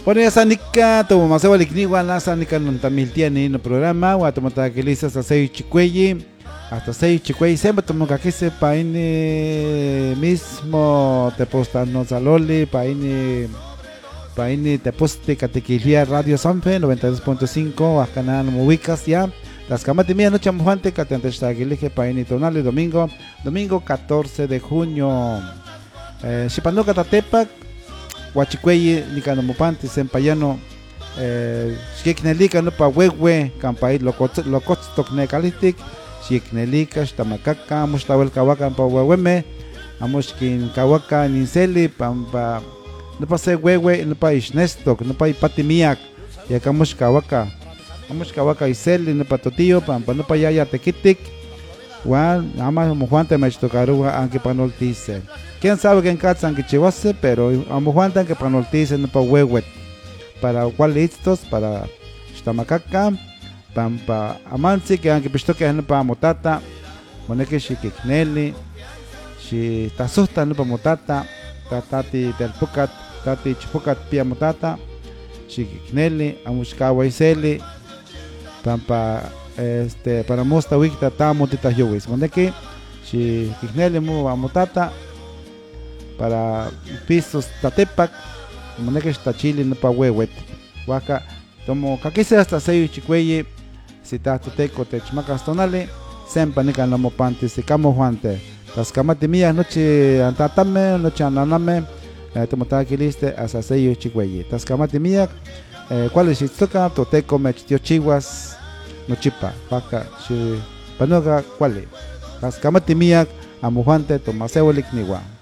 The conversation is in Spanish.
Bueno, ya sanica, tomo más igual que igual la sanica no también tiene en el programa, o a tomar que le hasta 6 chicuelli, hasta 6 chicuelli, siempre tomo que se pa mismo te postan no saloli, pa te poste catequilia Radio Sanfe 92.5, acá nada no me ubicas ya. Las camas de mía noche mojante que te antesta que elige pa tonale domingo 14 de junio. Shipanoka Tatepac. Huachicueye, Nicanomopanti, Sempayano, Xiknelica, no pa huehue, Campay, Locostoc Necalitic, Xiknelica, Xtamacaca, Mustawel Cahuaca, pa huehue, Amoshkin Cahuaca, Ninseli, Pampa, no pa se huehue, no pa Ixnestoc, no pa Ipatimiac, y acá Cahuaca, Cahuaca y Seli, no pa Totío, Pampa, no pa Yaya Tequitic, Juan, ama Juante me tocarúa, aunque panoltice. Quién sabe que en Katsan que chihuase, pero amo Juan que panoltice no pa huehuet. Para cual listos, para Xtamacaca, pampa amansi que aunque pistoque no pa motata, moneke xikikneli, si tasusta no pa motata, tatati telpucat, tati chipucat pia motata, xikikneli, amushkawa iseli, pampa para mosta wikta ta motita yuwis. Moneke xikikneli mu motata, para pisos tatepac, moneke chile no pa huehuet. Huaca, tomo kakise hasta 6 chicueye, si ta toteco te chmacas tonale, sempa nica no mopanti, si camo juante. Las camati mías noche antatame, noche ananame, tomo taquiliste hasta 6 chicueye. Las camati mías, cuáles si toca, toteco mech tío chihuas, no chipa, vaca, si panoga, cuáles. Las camati mías, amujuante, tomaseo licnigua.